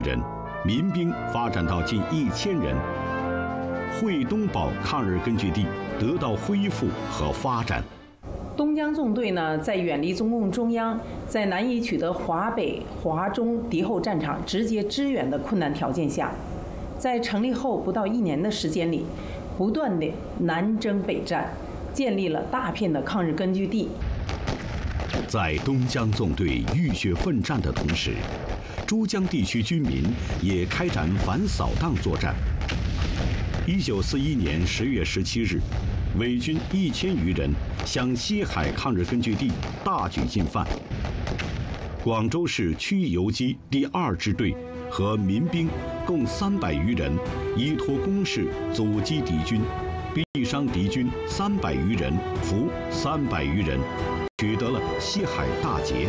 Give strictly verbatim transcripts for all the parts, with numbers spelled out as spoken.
人，民兵发展到近一千人。惠东堡抗日根据地得到恢复和发展。 东江纵队呢，在远离中共中央，在难以取得华北、华中敌后战场直接支援的困难条件下，在成立后不到一年的时间里，不断地南征北战，建立了大片的抗日根据地。 在东江纵队浴血奋战的同时，珠江地区军民也开展反扫荡作战。一九四一年十月十七日，伪军一千余人向西海抗日根据地大举进犯。广州市区游击第二支队和民兵共三百余人，依托工事阻击敌军，毙伤敌军三百余人，俘三百余人，取得了西海大捷。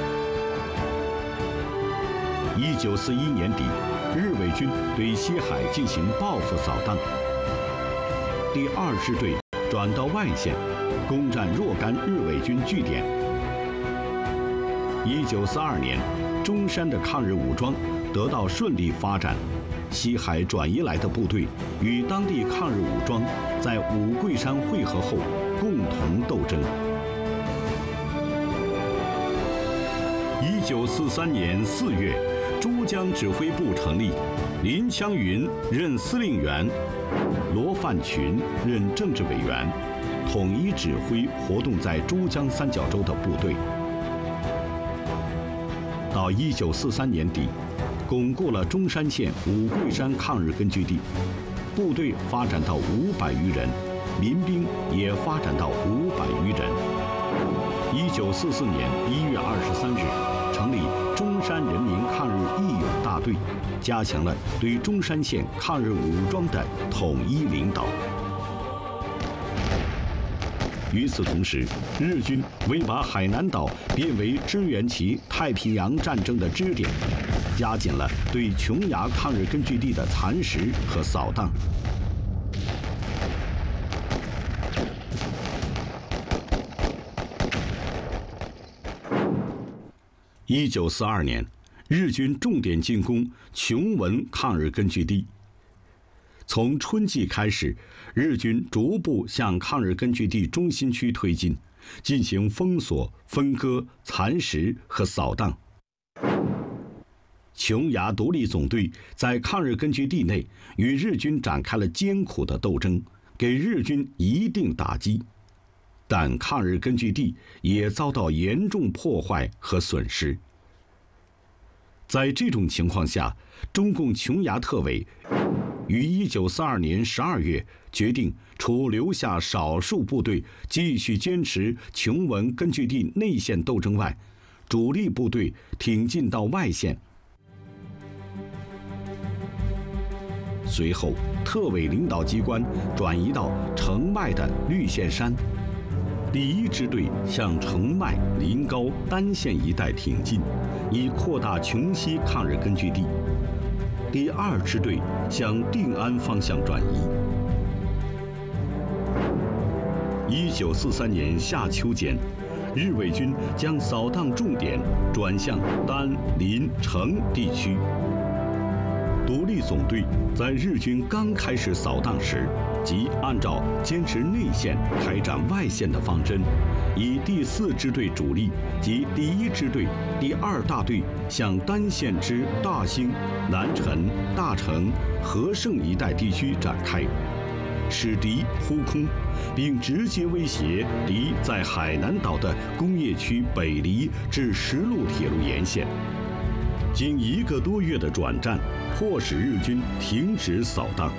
一九四一年底，日伪军对西海进行报复扫荡。第二支队转到外线，攻占若干日伪军据点。一九四二年，中山的抗日武装得到顺利发展，西海转移来的部队与当地抗日武装在五桂山会合后共同斗争。一九四三年四月，珠江指挥部成立，林枪云任司令员，罗范群任政治委员，统一指挥活动在珠江三角洲的部队。到一九四三年底，巩固了中山县五桂山抗日根据地，部队发展到五百余人，民兵也发展到五百余人。一九四四年一月二十三日，成立中山人民抗日义勇大队，加强了对中山县抗日武装的统一领导。与此同时，日军为把海南岛变为支援其太平洋战争的支点，加紧了对琼崖抗日根据地的蚕食和扫荡。一九四二年，日军重点进攻琼文抗日根据地。从春季开始，日军逐步向抗日根据地中心区推进，进行封锁、分割、蚕食和扫荡。琼崖独立总队在抗日根据地内与日军展开了艰苦的斗争，给日军一定打击。但抗日根据地也遭到严重破坏和损失。在这种情况下，中共琼崖特委于一九四二年十二月决定，除留下少数部队继续坚持琼文根据地内线斗争外，主力部队挺进到外线。随后，特委领导机关转移到城外的绿线山。第一支队向澄迈、临高、丹县一带挺进，以扩大琼西抗日根据地。第二支队向定安方向转移。一九四三年夏秋间，日伪军将扫荡重点转向丹、临、澄地区。独立总队在日军刚开始扫荡时，即按照坚持内线开展外线的方针，以第四支队主力及第一支队第二大队向丹县之大兴、南陈、大城、和盛一带地区展开，使敌忽空，并直接威胁敌在海南岛的工业区北离至石路铁路沿线。经一个多月的转战，迫使日军停止扫荡。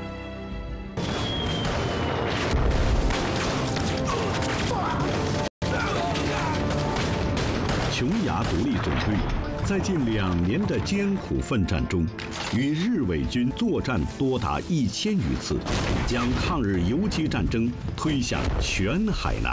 琼崖独立总队在近两年的艰苦奋战中，与日伪军作战多达一千余次，将抗日游击战争推向全海南。